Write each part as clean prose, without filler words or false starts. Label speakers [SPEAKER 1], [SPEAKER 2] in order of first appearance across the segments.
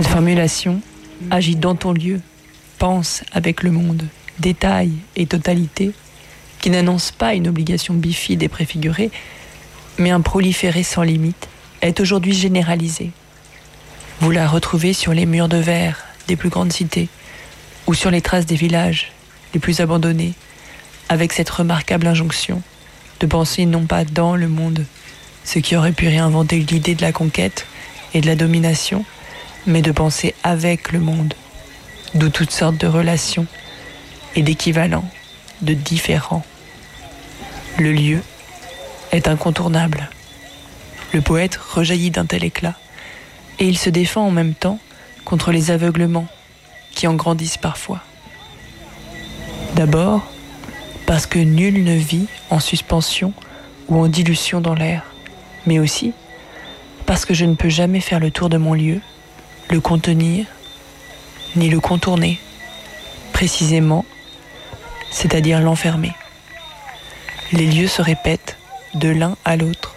[SPEAKER 1] Cette formulation agit dans ton lieu, pense avec le monde, détail et totalité, qui n'annonce pas une obligation bifide et préfigurée, mais un proliféré sans limite, est aujourd'hui généralisée. Vous la retrouvez sur les murs de verre des plus grandes cités, ou sur les traces des villages les plus abandonnés, avec cette remarquable injonction de penser non pas dans le monde, ce qui aurait pu réinventer l'idée de la conquête et de la domination, mais de penser avec le monde, d'où toutes sortes de relations et d'équivalents, de différents. Le lieu est incontournable. Le poète rejaillit d'un tel éclat, et il se défend en même temps contre les aveuglements qui en grandissent parfois. D'abord, parce que nul ne vit en suspension ou en dilution dans l'air, mais aussi parce que je ne peux jamais faire le tour de mon lieu, le contenir, ni le contourner, précisément, c'est-à-dire l'enfermer. Les lieux se répètent de l'un à l'autre.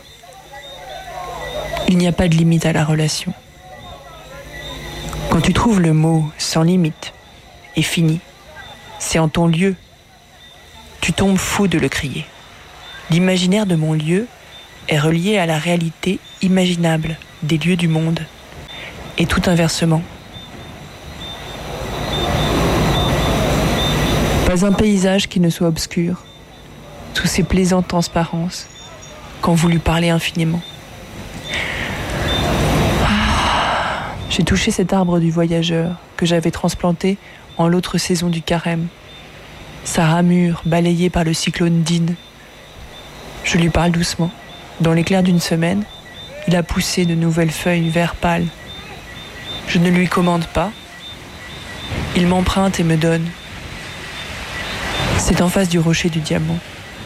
[SPEAKER 1] Il n'y a pas de limite à la relation. Quand tu trouves le mot sans limite et fini, c'est en ton lieu. Tu tombes fou de le crier. L'imaginaire de mon lieu est relié à la réalité imaginable des lieux du monde, et tout inversement. Pas un paysage qui ne soit obscur, sous ses plaisantes transparences, quand vous lui parlez infiniment. J'ai touché cet arbre du voyageur que j'avais transplanté en l'autre saison du carême. Sa ramure balayée par le cyclone Dine. Je lui parle doucement. Dans l'éclair d'une semaine, il a poussé de nouvelles feuilles vert pâle. Je ne lui commande pas. Il m'emprunte et me donne. C'est en face du rocher du diamant.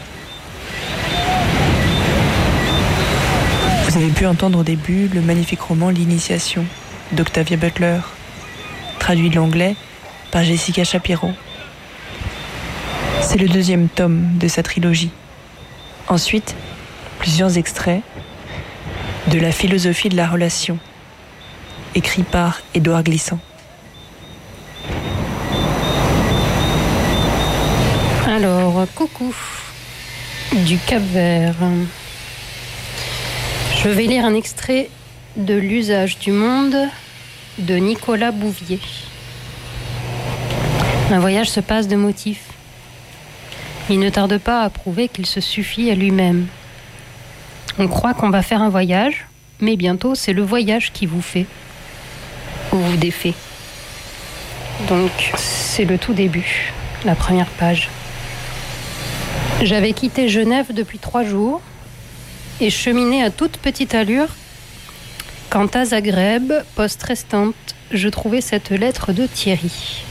[SPEAKER 1] Vous avez pu entendre au début le magnifique roman L'Initiation d'Octavia Butler, traduit de l'anglais par Jessica Shapiro. C'est le 2e tome de sa trilogie. Ensuite, plusieurs extraits de La philosophie de la relation, écrit par Édouard Glissant.
[SPEAKER 2] Alors, coucou, du Cap-Vert. Je vais lire un extrait de L'usage du monde de Nicolas Bouvier. Un voyage se passe de motifs. Il ne tarde pas à prouver qu'il se suffit à lui-même. On croit qu'on va faire un voyage, mais bientôt c'est le voyage qui vous fait, ou vous défait. Donc c'est le tout début, la première page. J'avais quitté Genève depuis 3 jours et cheminais à toute petite allure quand à Zagreb, poste restante, je trouvais cette lettre de Thierry.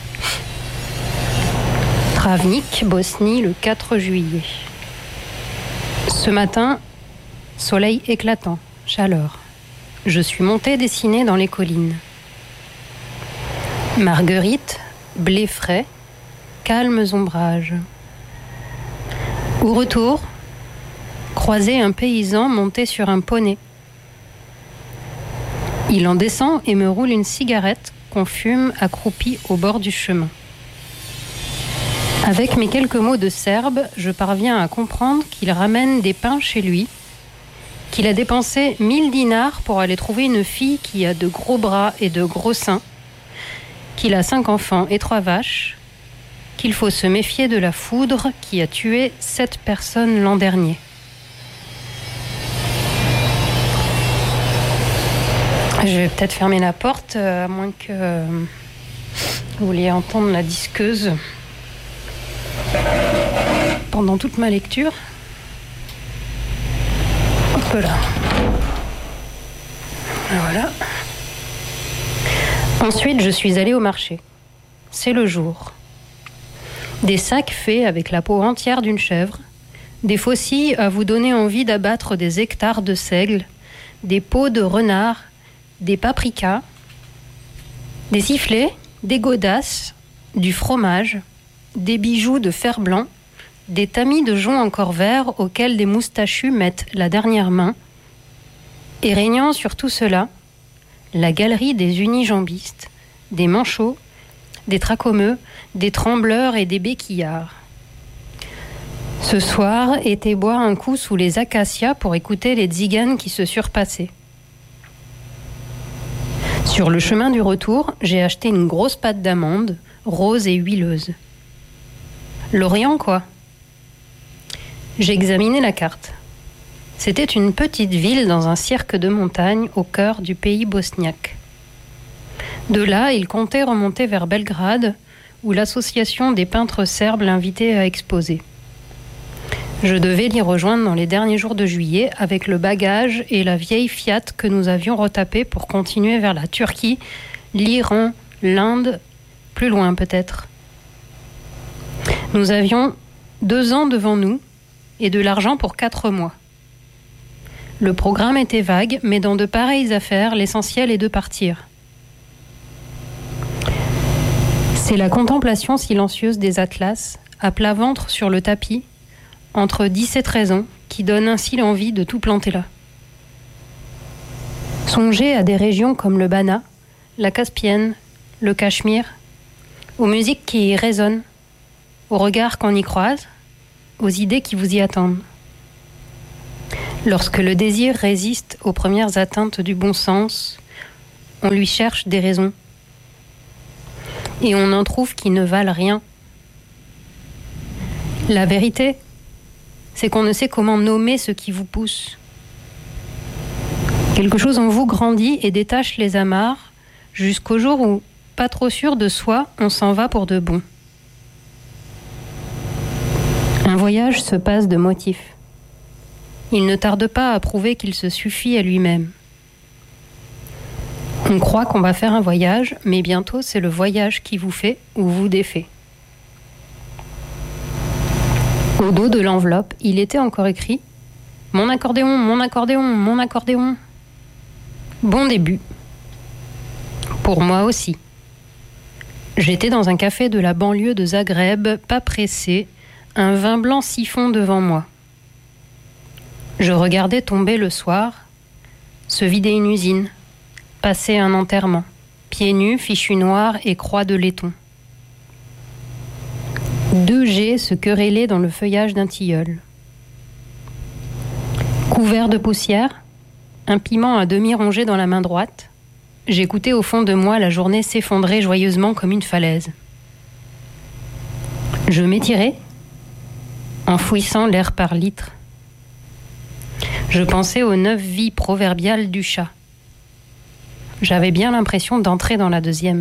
[SPEAKER 2] Travnik, Bosnie, le 4 juillet. Ce matin, soleil éclatant, chaleur. Je suis montée dessiner dans les collines. Marguerite, blé frais, calmes ombrages. Au retour, croisé un paysan monté sur un poney. Il en descend et me roule une cigarette qu'on fume accroupi au bord du chemin. Avec mes quelques mots de serbe, je parviens à comprendre qu'il ramène des pains chez lui, qu'il a dépensé 1000 dinars pour aller trouver une fille qui a de gros bras et de gros seins, qu'il a 5 enfants et 3 vaches, qu'il faut se méfier de la foudre qui a tué 7 personnes l'an dernier. Je vais peut-être fermer la porte, à moins que vous vouliez entendre la disqueuse pendant toute ma lecture. Hop là. Voilà. Ensuite, je suis allée au marché. C'est le jour. Des sacs faits avec la peau entière d'une chèvre, des faucilles à vous donner envie d'abattre des hectares de seigle, des peaux de renard, des paprikas, des sifflets, des godasses, du fromage, des bijoux de fer blanc, des tamis de jonc encore verts auxquels des moustachus mettent la dernière main. Et régnant sur tout cela, la galerie des unijambistes, des manchots, des tracomeux, des trembleurs et des béquillards. Ce soir, été boire un coup sous les acacias pour écouter les tziganes qui se surpassaient. Sur le chemin du retour, j'ai acheté une grosse pâte d'amande, rose et huileuse. Lorient, quoi. J'ai examiné la carte. C'était une petite ville dans un cirque de montagne au cœur du pays bosniaque. De là, il comptait remonter vers Belgrade, où l'association des peintres serbes l'invitait à exposer. Je devais l'y rejoindre dans les derniers jours de juillet avec le bagage et la vieille Fiat que nous avions retapée pour continuer vers la Turquie, l'Iran, l'Inde, plus loin peut-être. Nous avions 2 ans devant nous et de l'argent pour 4 mois. Le programme était vague, mais dans de pareilles affaires, l'essentiel est de partir. C'est la contemplation silencieuse des atlas, à plat ventre sur le tapis, entre 10 et 13 ans, qui donne ainsi l'envie de tout planter là. Songez à des régions comme le Banat, la Caspienne, le Cachemire, aux musiques qui y résonnent, aux regards qu'on y croise, aux idées qui vous y attendent. Lorsque le désir résiste aux premières atteintes du bon sens, on lui cherche des raisons. Et on en trouve qui ne valent rien. La vérité, c'est qu'on ne sait comment nommer ce qui vous pousse. Quelque chose en vous grandit et détache les amarres, jusqu'au jour où, pas trop sûr de soi, on s'en va pour de bon. Un voyage se passe de motifs. Il ne tarde pas à prouver qu'il se suffit à lui-même. On croit qu'on va faire un voyage, mais bientôt c'est le voyage qui vous fait ou vous défait. Au dos de l'enveloppe, il était encore écrit « Mon accordéon, mon accordéon, mon accordéon ». Bon début. Pour moi aussi. J'étais dans un café de la banlieue de Zagreb, pas pressé, un vin blanc siphon devant moi. Je regardais tomber le soir, se vider une usine, passer un enterrement, pieds nus, fichu noir et croix de laiton. 2 G se querellaient dans le feuillage d'un tilleul. Couvert de poussière, un piment à demi rongé dans la main droite, j'écoutais au fond de moi la journée s'effondrer joyeusement comme une falaise. Je m'étirais, enfouissant l'air par litre. Je pensais aux 9 vies proverbiales du chat. J'avais bien l'impression d'entrer dans la 2e.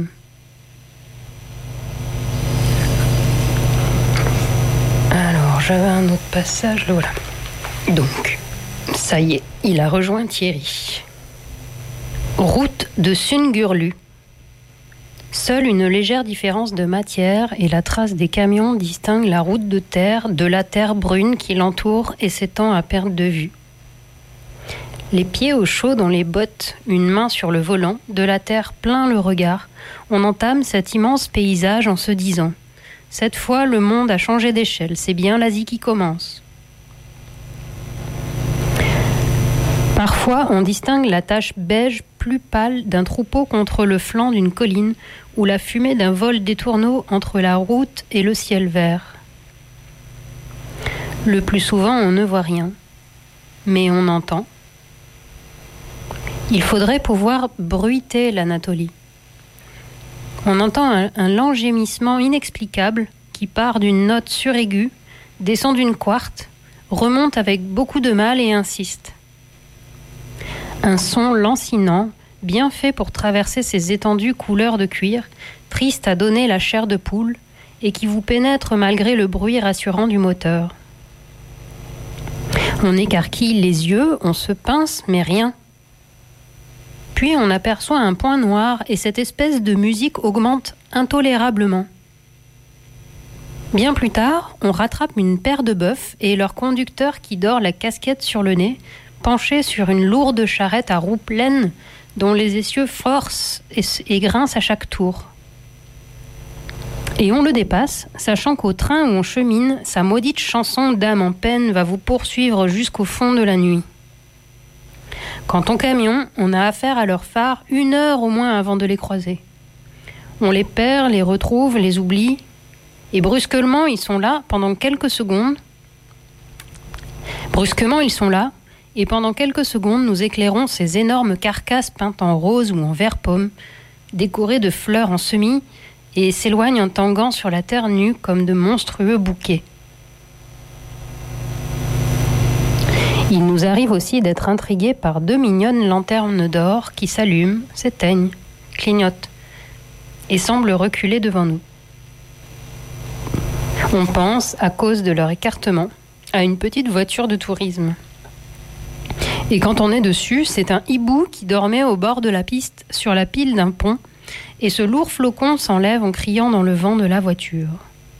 [SPEAKER 2] Alors, j'avais un autre passage, le voilà. Donc, ça y est, il a rejoint Thierry. Route de Sungurlu. Seule une légère différence de matière et la trace des camions distingue la route de terre de la terre brune qui l'entoure et s'étend à perte de vue. Les pieds au chaud dans les bottes, une main sur le volant, de la terre plein le regard, on entame cet immense paysage en se disant « Cette fois, le monde a changé d'échelle, c'est bien l'Asie qui commence. » Parfois, on distingue la tache beige plus pâle d'un troupeau contre le flanc d'une colline ou la fumée d'un vol d'étourneaux entre la route et le ciel vert. Le plus souvent, on ne voit rien, mais on entend. Il faudrait pouvoir bruiter l'Anatolie. On entend un lent gémissement inexplicable qui part d'une note suraiguë, descend d'une quarte, remonte avec beaucoup de mal et insiste. Un son lancinant, bien fait pour traverser ces étendues couleur de cuir, triste à donner la chair de poule, et qui vous pénètre malgré le bruit rassurant du moteur. On écarquille les yeux, on se pince, mais rien. Puis on aperçoit un point noir et cette espèce de musique augmente intolérablement. Bien plus tard, on rattrape une paire de bœufs et leur conducteur qui dort la casquette sur le nez, penché sur une lourde charrette à roues pleines dont les essieux forcent et grincent à chaque tour. Et on le dépasse, sachant qu'au train où on chemine, sa maudite chanson d'âme en peine va vous poursuivre jusqu'au fond de la nuit. Quant aux camions, on a affaire à leurs phares 1 heure au moins avant de les croiser. On les perd, les retrouve, les oublie, et brusquement ils sont là pendant quelques secondes. Et pendant quelques secondes, nous éclairons ces énormes carcasses peintes en rose ou en vert pomme, décorées de fleurs en semis, et s'éloignent en tanguant sur la terre nue comme de monstrueux bouquets. Il nous arrive aussi d'être intrigués par 2 mignonnes lanternes d'or qui s'allument, s'éteignent, clignotent, et semblent reculer devant nous. On pense, à cause de leur écartement, à une petite voiture de tourisme. Et quand on est dessus, c'est un hibou qui dormait au bord de la piste sur la pile d'un pont, et ce lourd flocon s'enlève en criant dans le vent de la voiture.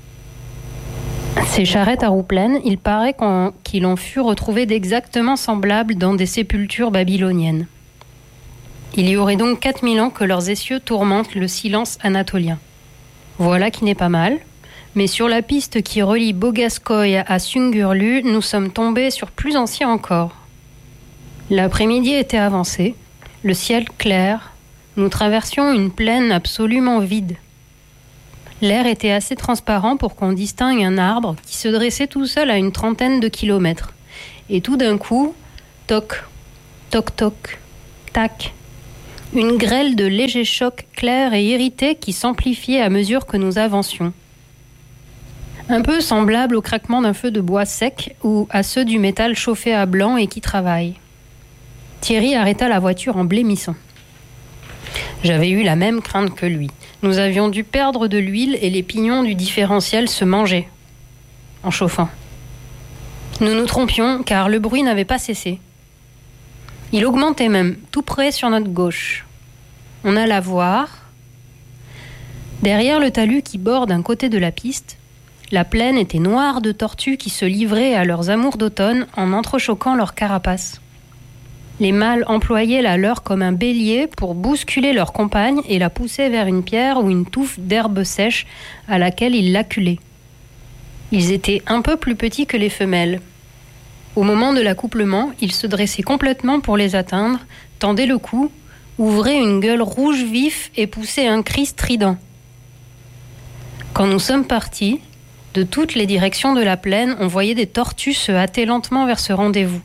[SPEAKER 2] Ces charrettes à roues pleines, il paraît qu'il en fut retrouvé d'exactement semblables dans des sépultures babyloniennes. Il y aurait donc 4000 ans que leurs essieux tourmentent le silence anatolien. Voilà qui n'est pas mal, mais sur la piste qui relie Bogaskoye à Sungurlu, nous sommes tombés sur plus ancien encore. L'après-midi était avancé, le ciel clair, nous traversions une plaine absolument vide. L'air était assez transparent pour qu'on distingue un arbre qui se dressait tout seul à une 30aine de kilomètres. Et tout d'un coup, toc, toc toc, tac, une grêle de légers chocs clairs et irrités qui s'amplifiaient à mesure que nous avancions. Un peu semblable au craquement d'un feu de bois sec ou à ceux du métal chauffé à blanc et qui travaille. Thierry arrêta la voiture en blêmissant. J'avais eu la même crainte que lui. Nous avions dû perdre de l'huile et les pignons du différentiel se mangeaient en chauffant. Nous nous trompions car le bruit n'avait pas cessé. Il augmentait même, tout près sur notre gauche. On alla voir. Derrière le talus qui borde un côté de la piste, la plaine était noire de tortues qui se livraient à leurs amours d'automne en entrechoquant leurs carapaces. Les mâles employaient la leur comme un bélier pour bousculer leur compagne et la pousser vers une pierre ou une touffe d'herbe sèche à laquelle ils l'acculaient. Ils étaient un peu plus petits que les femelles. Au moment de l'accouplement, ils se dressaient complètement pour les atteindre, tendaient le cou, ouvraient une gueule rouge vif et poussaient un cri strident. Quand nous sommes partis, de toutes les directions de la plaine, on voyait des tortues se hâter lentement vers ce rendez-vous.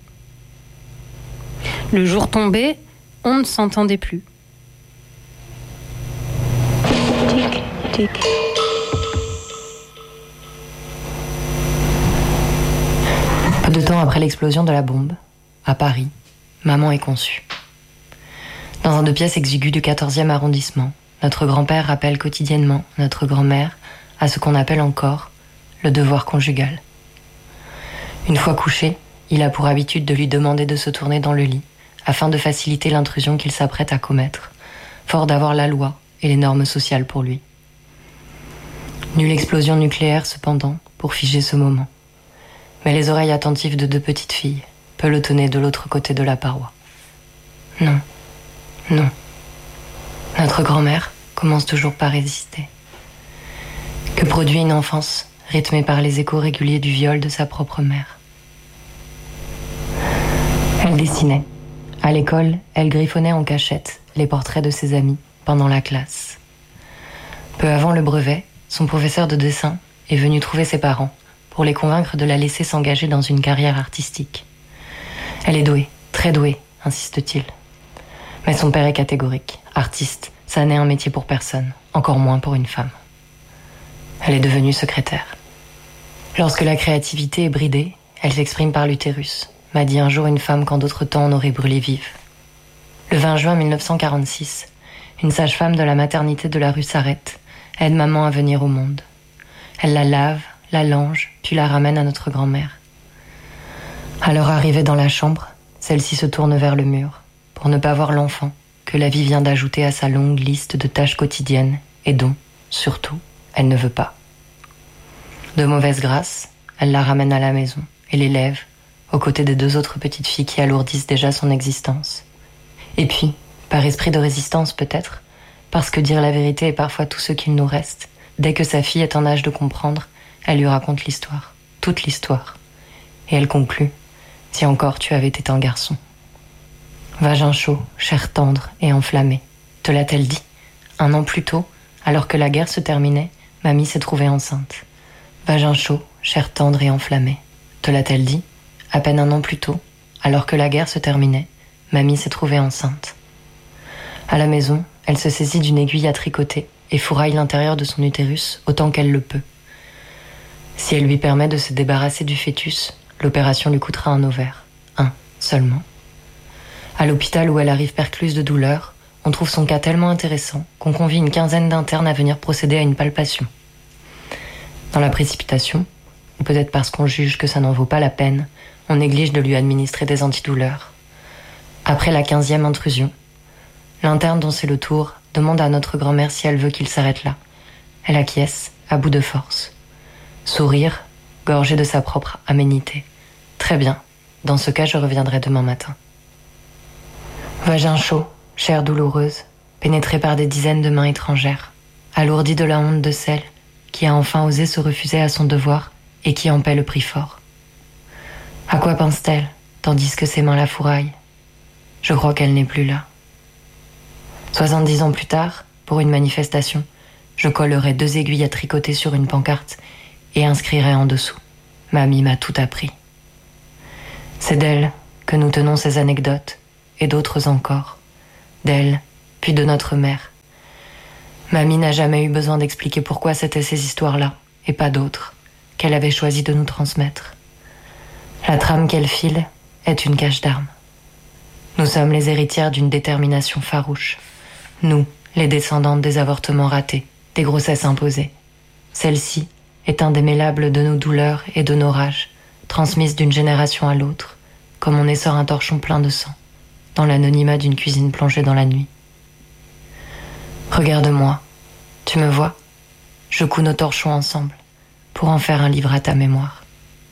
[SPEAKER 2] Le jour tombé, on ne s'entendait plus. Tic, tic.
[SPEAKER 3] Peu de temps après l'explosion de la bombe, à Paris, maman est conçue. Dans un 2 pièces exigu du 14e arrondissement, notre grand-père rappelle quotidiennement notre grand-mère à ce qu'on appelle encore le devoir conjugal. Une fois couché, il a pour habitude de lui demander de se tourner dans le lit afin de faciliter l'intrusion qu'il s'apprête à commettre, fort d'avoir la loi et les normes sociales pour lui. Nulle explosion nucléaire cependant pour figer ce moment, mais les oreilles attentives de 2 petites filles pelotonnées de l'autre côté de la paroi. Non, non. Notre grand-mère commence toujours par résister. Que produit une enfance rythmée par les échos réguliers du viol de sa propre mère? Elle dessinait. À l'école, elle griffonnait en cachette les portraits de ses amis pendant la classe. Peu avant le brevet, son professeur de dessin est venu trouver ses parents pour les convaincre de la laisser s'engager dans une carrière artistique. Elle est douée, très douée, insiste-t-il. Mais son père est catégorique. Artiste, ça n'est un métier pour personne, encore moins pour une femme. Elle est devenue secrétaire. Lorsque la créativité est bridée, elle s'exprime par l'utérus, m'a dit un jour une femme qu'en d'autres temps on aurait brûlée vive. Le 20 juin 1946, une sage-femme de la maternité de la rue s'arrête, aide maman à venir au monde. Elle la lave, la lange, puis la ramène à notre grand-mère. À leur arrivée dans la chambre, celle-ci se tourne vers le mur, pour ne pas voir l'enfant que la vie vient d'ajouter à sa longue liste de tâches quotidiennes et dont, surtout, elle ne veut pas. De mauvaise grâce, elle la ramène à la maison et l'élève, aux côtés des 2 autres petites filles qui alourdissent déjà son existence. Et puis, par esprit de résistance peut-être, parce que dire la vérité est parfois tout ce qu'il nous reste, dès que sa fille est en âge de comprendre, elle lui raconte l'histoire, toute l'histoire. Et elle conclut, si encore tu avais été un garçon. Vagin chaud, chair tendre et enflammée. Te l'a-t-elle dit ? 1 an plus tôt, alors que la guerre se terminait, mamie s'est trouvée enceinte. Vagin chaud, chair tendre et enflammée. Te l'a-t-elle dit ? À peine 1 an plus tôt, alors que la guerre se terminait, mamie s'est trouvée enceinte. À la maison, elle se saisit d'une aiguille à tricoter et fourraille l'intérieur de son utérus autant qu'elle le peut. Si elle lui permet de se débarrasser du fœtus, l'opération lui coûtera un ovaire. 1 seulement. À l'hôpital où elle arrive percluse de douleur, on trouve son cas tellement intéressant qu'on convie une quinzaine d'internes à venir procéder à une palpation. Dans la précipitation, ou peut-être parce qu'on juge que ça n'en vaut pas la peine, on néglige de lui administrer des antidouleurs. Après la 15e intrusion, l'interne dont c'est le tour demande à notre grand-mère si elle veut qu'il s'arrête là. Elle acquiesce, à bout de force. Sourire, gorgé de sa propre aménité. Très bien, dans ce cas je reviendrai demain matin. Vagin chaud, chair douloureuse, pénétrée par des dizaines de mains étrangères, alourdie de la honte de celle qui a enfin osé se refuser à son devoir et qui en paie le prix fort. À quoi pense-t-elle, tandis que ses mains la fourraillent ? Je crois qu'elle n'est plus là. 70 ans plus tard, pour une manifestation, je collerai 2 aiguilles à tricoter sur une pancarte et inscrirai en dessous « Mamie m'a tout appris ». C'est d'elle que nous tenons ces anecdotes, et d'autres encore. D'elle, puis de notre mère. Mamie n'a jamais eu besoin d'expliquer pourquoi c'étaient ces histoires-là, et pas d'autres, qu'elle avait choisi de nous transmettre. La trame qu'elle file est une cache d'armes. Nous sommes les héritières d'une détermination farouche. Nous, les descendantes des avortements ratés, des grossesses imposées. Celle-ci est indémêlable de nos douleurs et de nos rages, transmises d'une génération à l'autre, comme on essore un torchon plein de sang, dans l'anonymat d'une cuisine plongée dans la nuit. Regarde-moi, tu me vois ? Je couds nos torchons ensemble, pour en faire un livre à ta mémoire.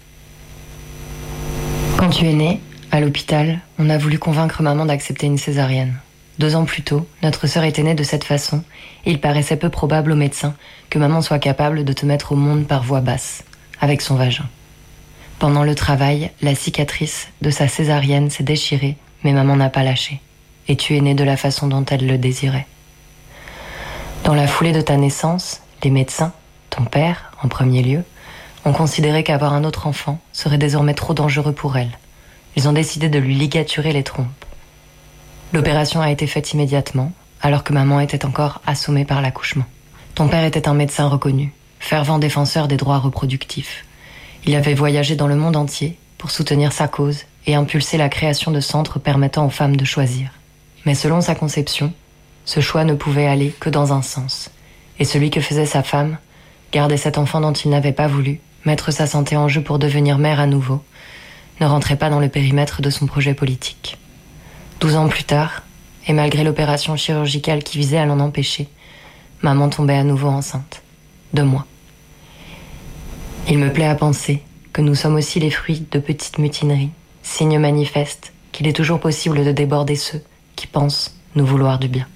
[SPEAKER 3] Quand tu es née, à l'hôpital, on a voulu convaincre maman d'accepter une césarienne. 2 ans plus tôt, notre sœur était née de cette façon, et il paraissait peu probable aux médecins que maman soit capable de te mettre au monde par voie basse, avec son vagin. Pendant le travail, la cicatrice de sa césarienne s'est déchirée, mais maman n'a pas lâché, et tu es née de la façon dont elle le désirait. Dans la foulée de ta naissance, les médecins, ton père en premier lieu, ont considéré qu'avoir un autre enfant serait désormais trop dangereux pour elle. Ils ont décidé de lui ligaturer les trompes. L'opération a été faite immédiatement, alors que maman était encore assommée par l'accouchement. Ton père était un médecin reconnu, fervent défenseur des droits reproductifs. Il avait voyagé dans le monde entier pour soutenir sa cause et impulser la création de centres permettant aux femmes de choisir. Mais selon sa conception, ce choix ne pouvait aller que dans un sens. Et celui que faisait sa femme, garder cet enfant dont il n'avait pas voulu, mettre sa santé en jeu pour devenir mère à nouveau, ne rentrait pas dans le périmètre de son projet politique. 12 ans plus tard, et malgré l'opération chirurgicale qui visait à l'en empêcher, maman tombait à nouveau enceinte. De moi. Il me plaît à penser que nous sommes aussi les fruits de petites mutineries, signes manifestes qu'il est toujours possible de déborder ceux qui pensent nous vouloir du bien.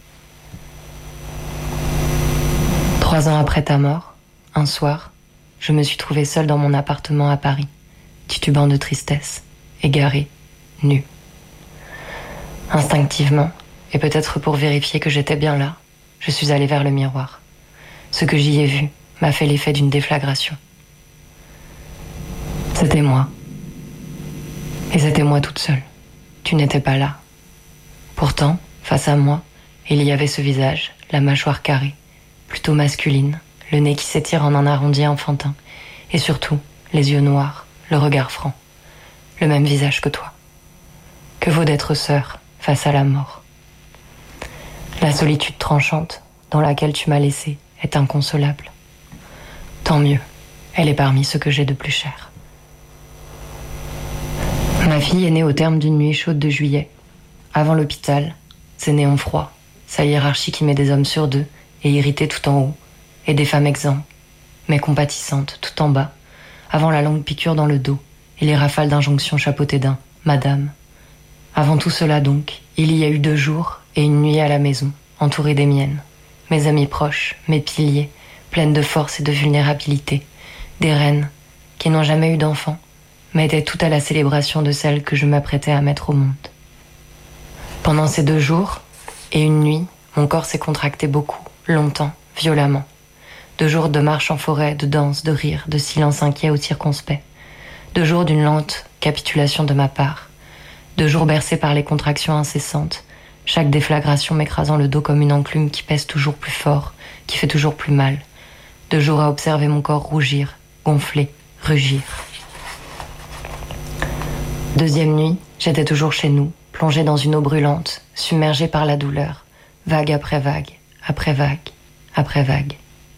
[SPEAKER 3] 3 ans après ta mort, un soir, je me suis trouvée seule dans mon appartement à Paris, titubant de tristesse, égarée, nue. Instinctivement, et peut-être pour vérifier que j'étais bien là, je suis allée vers le miroir. Ce que j'y ai vu m'a fait l'effet d'une déflagration. C'était moi. Et c'était moi toute seule. Tu n'étais pas là. Pourtant, face à moi, il y avait ce visage, la mâchoire carrée, plutôt masculine, le nez qui s'étire en un arrondi enfantin, et surtout, les yeux noirs, le regard franc. Le même visage que toi. Que vaut d'être sœur face à la mort ? La solitude tranchante dans laquelle tu m'as laissée est inconsolable. Tant mieux, elle est parmi ceux que j'ai de plus cher. Ma fille est née au terme d'une nuit chaude de juillet. Avant l'hôpital, ses néons froids, sa hiérarchie qui met des hommes sur 2 et irrités tout en haut, et des femmes exemptes, mais compatissantes tout en bas, avant la longue piqûre dans le dos et les rafales d'injonctions chapeautées d'un « Madame ». Avant tout cela donc, il y a eu 2 jours et une nuit à la maison, entourée des miennes, mes amis proches, mes piliers, pleines de force et de vulnérabilité, des reines qui n'ont jamais eu d'enfants, mais étaient toutes à la célébration de celle que je m'apprêtais à mettre au monde. Pendant ces 2 jours et une nuit, mon corps s'est contracté beaucoup, longtemps, violemment. 2 jours de marche en forêt, de danse, de rire, de silence inquiet ou circonspect. 2 jours d'une lente capitulation de ma part. 2 jours bercés par les contractions incessantes, chaque déflagration m'écrasant le dos comme une enclume qui pèse toujours plus fort, qui fait toujours plus mal. 2 jours à observer mon corps rougir, gonfler, rugir. 2e nuit, j'étais toujours chez nous, plongée dans une eau brûlante, submergée par la douleur, vague après vague, après vague, après vague.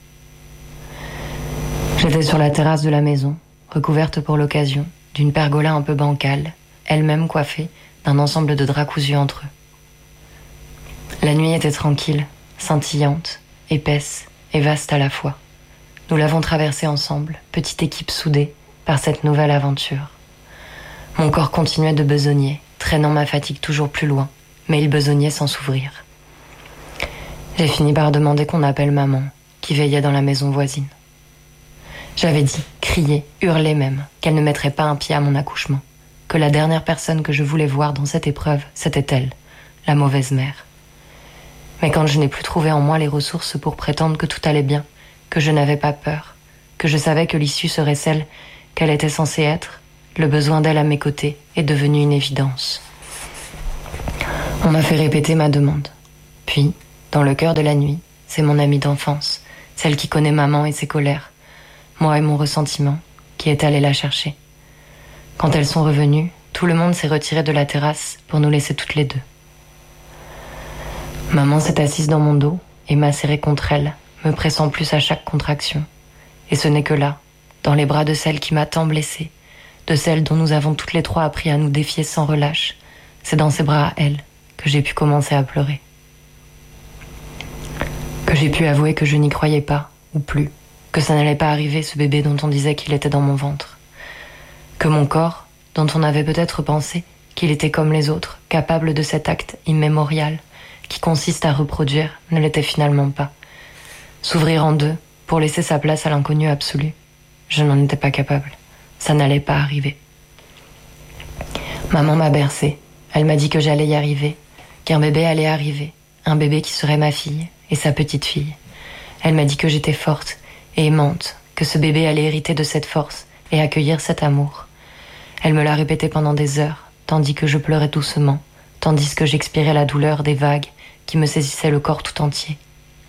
[SPEAKER 3] J'étais sur la terrasse de la maison, recouverte pour l'occasion d'une pergola un peu bancale, elle-même coiffée d'un ensemble de draps cousus entre eux. La nuit était tranquille, scintillante, épaisse et vaste à la fois. Nous l'avons traversée ensemble, petite équipe soudée par cette nouvelle aventure. Mon corps continuait de besogner, traînant ma fatigue toujours plus loin, mais il besognait sans s'ouvrir. J'ai fini par demander qu'on appelle maman, qui veillait dans la maison voisine. J'avais dit, crié, hurlé même, qu'elle ne mettrait pas un pied à mon accouchement, que la dernière personne que je voulais voir dans cette épreuve, c'était elle, la mauvaise mère. Mais quand je n'ai plus trouvé en moi les ressources pour prétendre que tout allait bien, que je n'avais pas peur, que je savais que l'issue serait celle qu'elle était censée être, le besoin d'elle à mes côtés est devenu une évidence. On m'a fait répéter ma demande. Puis, dans le cœur de la nuit, c'est mon amie d'enfance, celle qui connaît maman et ses colères, moi et mon ressentiment, qui est allé la chercher. Quand elles sont revenues, tout le monde s'est retiré de la terrasse pour nous laisser toutes les deux. Maman s'est assise dans mon dos et m'a serré contre elle, me pressant plus à chaque contraction. Et ce n'est que là, dans les bras de celle qui m'a tant blessée, de celle dont nous avons toutes les 3 appris à nous défier sans relâche, c'est dans ses bras à elle que j'ai pu commencer à pleurer. Que j'ai pu avouer que je n'y croyais pas, ou plus, que ça n'allait pas arriver, ce bébé dont on disait qu'il était dans mon ventre. Que mon corps, dont on avait peut-être pensé qu'il était comme les autres, capable de cet acte immémorial, qui consiste à reproduire, ne l'était finalement pas. S'ouvrir en 2 pour laisser sa place à l'inconnu absolu, je n'en étais pas capable. Ça n'allait pas arriver. Maman m'a bercée. Elle m'a dit que j'allais y arriver, qu'un bébé allait arriver, un bébé qui serait ma fille et sa petite fille. Elle m'a dit que j'étais forte et aimante, que ce bébé allait hériter de cette force et accueillir cet amour. Elle me l'a répété pendant des heures, tandis que je pleurais doucement, tandis que j'expirais la douleur des vagues qui me saisissaient le corps tout entier.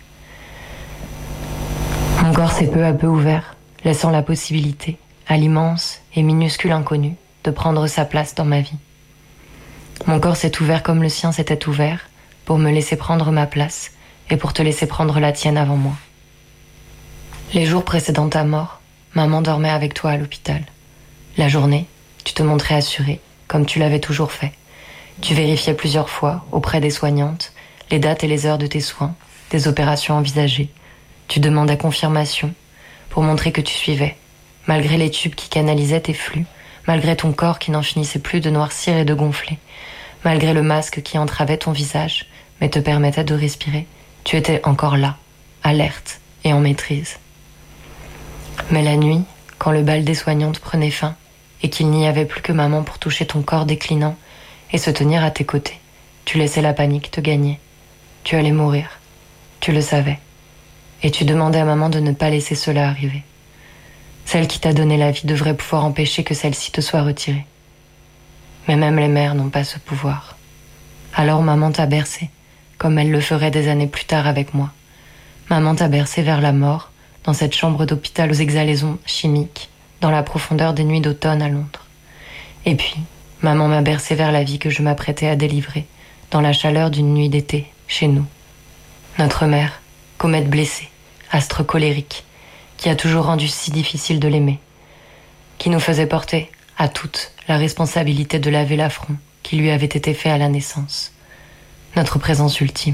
[SPEAKER 3] Mon corps s'est peu à peu ouvert, laissant la possibilité, à l'immense et minuscule inconnu, de prendre sa place dans ma vie. Mon corps s'est ouvert comme le sien s'était ouvert, pour me laisser prendre ma place et pour te laisser prendre la tienne avant moi. Les jours précédant ta mort, maman dormait avec toi à l'hôpital. La journée, tu te montrais assurée, comme tu l'avais toujours fait. Tu vérifiais plusieurs fois, auprès des soignantes, les dates et les heures de tes soins, des opérations envisagées. Tu demandais confirmation, pour montrer que tu suivais, malgré les tubes qui canalisaient tes flux, malgré ton corps qui n'en finissait plus de noircir et de gonfler, malgré le masque qui entravait ton visage, mais te permettait de respirer, tu étais encore là, alerte et en maîtrise. Mais la nuit, quand le bal des soignantes prenait fin, et qu'il n'y avait plus que maman pour toucher ton corps déclinant et se tenir à tes côtés, tu laissais la panique te gagner. Tu allais mourir, tu le savais, et tu demandais à maman de ne pas laisser cela arriver. Celle qui t'a donné la vie devrait pouvoir empêcher que celle-ci te soit retirée. Mais même les mères n'ont pas ce pouvoir. Alors maman t'a bercé, comme elle le ferait des années plus tard avec moi. Maman t'a bercé vers la mort, dans cette chambre d'hôpital aux exhalaisons chimiques, dans la profondeur des nuits d'automne à Londres. Et puis, maman m'a bercé vers la vie que je m'apprêtais à délivrer, dans la chaleur d'une nuit d'été, chez nous. Notre mère, comète blessée, astre colérique, qui a toujours rendu si difficile de l'aimer, qui nous faisait porter, à toutes, la responsabilité de laver l'affront qui lui avait été fait à la naissance. Notre présence ultime.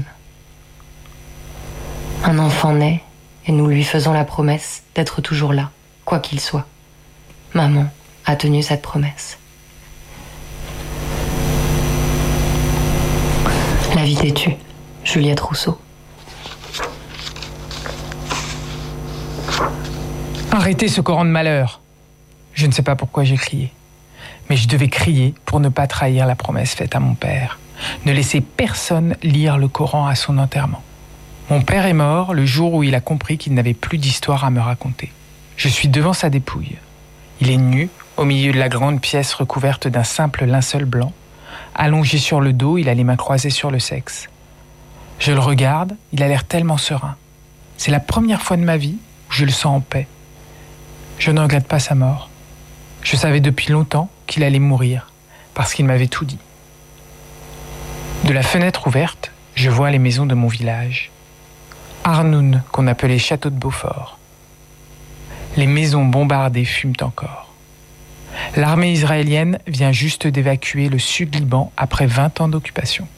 [SPEAKER 3] Un enfant naît, et nous lui faisons la promesse d'être toujours là, quoi qu'il soit. Maman a tenu cette promesse. La vie têtue, Juliette Rousseau.
[SPEAKER 4] Arrêtez ce courant de malheur. Je ne sais pas pourquoi j'ai crié. Mais je devais crier pour ne pas trahir la promesse faite à mon père. Ne laissez personne lire le Coran à son enterrement. Mon père est mort le jour où il a compris qu'il n'avait plus d'histoire à me raconter. Je suis devant sa dépouille. Il est nu, au milieu de la grande pièce recouverte d'un simple linceul blanc. Allongé sur le dos, il a les mains croisées sur le sexe. Je le regarde, il a l'air tellement serein. C'est la première fois de ma vie où je le sens en paix. Je ne regrette pas sa mort. Je savais depuis longtemps qu'il allait mourir, parce qu'il m'avait tout dit. De la fenêtre ouverte, je vois les maisons de mon village. Arnoun, qu'on appelait Château de Beaufort. Les maisons bombardées fument encore. L'armée israélienne vient juste d'évacuer le sud-Liban après 20 ans d'occupation.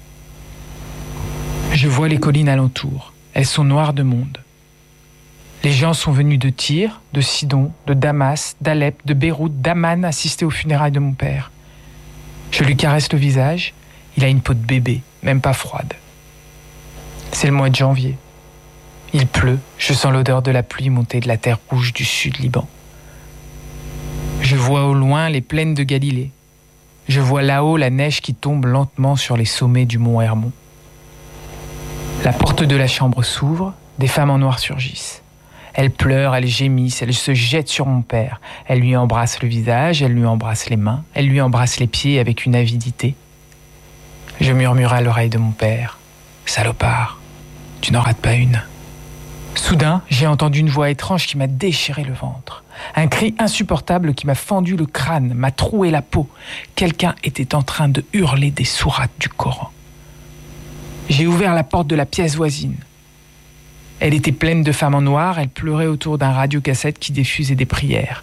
[SPEAKER 4] Je vois les collines alentour. Elles sont noires de monde. Les gens sont venus de Tyr, de Sidon, de Damas, d'Alep, de Beyrouth, d'Amman assister aux funérailles de mon père. Je lui caresse le visage. Il a une peau de bébé, même pas froide. C'est le mois de janvier. Il pleut. Je sens l'odeur de la pluie monter de la terre rouge du sud-Liban. Je vois au loin les plaines de Galilée. Je vois là-haut la neige qui tombe lentement sur les sommets du mont Hermon. La porte de la chambre s'ouvre, des femmes en noir surgissent. Elles pleurent, elles gémissent, elles se jettent sur mon père. Elles lui embrassent le visage, elles lui embrassent les mains, elles lui embrassent les pieds avec une avidité. Je murmure à l'oreille de mon père. « Salopard, tu n'en rates pas une. » Soudain, j'ai entendu une voix étrange qui m'a déchiré le ventre. Un cri insupportable qui m'a fendu le crâne, m'a troué la peau. Quelqu'un était en train de hurler des sourates du Coran. J'ai ouvert la porte de la pièce voisine. Elle était pleine de femmes en noir, elles pleuraient autour d'un radiocassette qui diffusait des prières.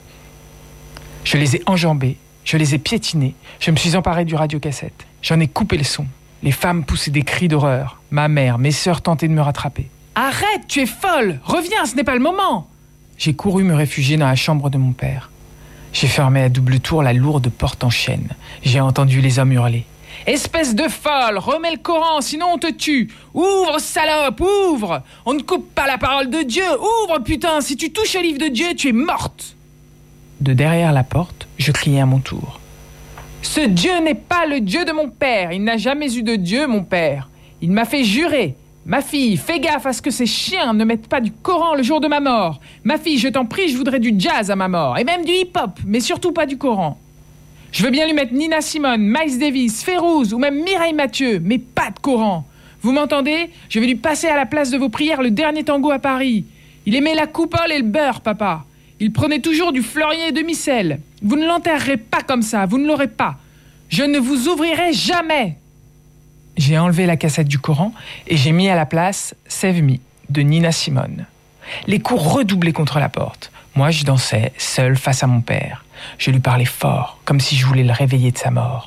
[SPEAKER 4] Je les ai enjambées, je les ai piétinées, je me suis emparé du radiocassette. J'en ai coupé le son. Les femmes poussaient des cris d'horreur. Ma mère, mes sœurs tentaient de me rattraper. « Arrête, tu es folle! Reviens, ce n'est pas le moment !» J'ai couru me réfugier dans la chambre de mon père. J'ai fermé à double tour la lourde porte en chêne. J'ai entendu les hommes hurler. « Espèce de folle! Remets le Coran, sinon on te tue! Ouvre, salope, ouvre! On ne coupe pas la parole de Dieu! Ouvre, putain! Si tu touches au livre de Dieu, tu es morte !» De derrière la porte, je criais à mon tour. « Ce Dieu n'est pas le Dieu de mon père! Il n'a jamais eu de Dieu, mon père! Il m'a fait jurer! Ma fille, fais gaffe à ce que ces chiens ne mettent pas du Coran le jour de ma mort! Ma fille, je t'en prie, je voudrais du jazz à ma mort! Et même du hip-hop, mais surtout pas du Coran! Je veux bien lui mettre Nina Simone, Miles Davis, Férouz ou même Mireille Mathieu, mais pas de Coran. Vous m'entendez? Je vais lui passer à la place de vos prières le dernier tango à Paris. Il aimait la coupole et le beurre, papa. Il prenait toujours du Fleurier et demi-sel. Vous ne l'enterrerez pas comme ça, vous ne l'aurez pas. Je ne vous ouvrirai jamais. J'ai enlevé la cassette du Coran et j'ai mis à la place Save Me de Nina Simone. Les coups redoublaient contre la porte. Moi, je dansais, seul face à mon père. Je lui parlais fort, comme si je voulais le réveiller de sa mort.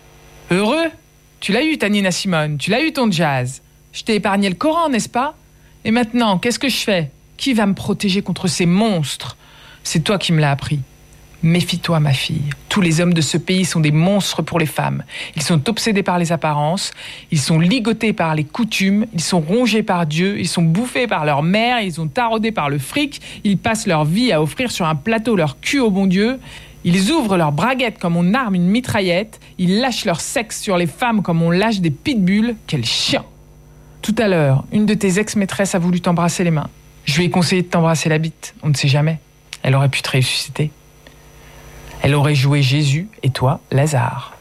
[SPEAKER 4] « Heureux? Tu l'as eu, ta Nina Simone, tu l'as eu ton jazz. Je t'ai épargné le Coran, n'est-ce pas? Et maintenant, qu'est-ce que je fais? Qui va me protéger contre ces monstres? C'est toi qui me l'as appris. Méfie-toi, ma fille. Tous les hommes de ce pays sont des monstres pour les femmes. Ils sont obsédés par les apparences, ils sont ligotés par les coutumes, ils sont rongés par Dieu, ils sont bouffés par leur mère, ils sont taraudés par le fric, ils passent leur vie à offrir sur un plateau leur cul au bon Dieu, ils ouvrent leurs braguettes comme on arme une mitraillette, ils lâchent leur sexe sur les femmes comme on lâche des pitbulls. Quel chien! Tout à l'heure, une de tes ex-maîtresses a voulu t'embrasser les mains. Je lui ai conseillé de t'embrasser la bite, on ne sait jamais. Elle aurait pu te ressusciter. Elle aurait joué Jésus et toi, Lazare.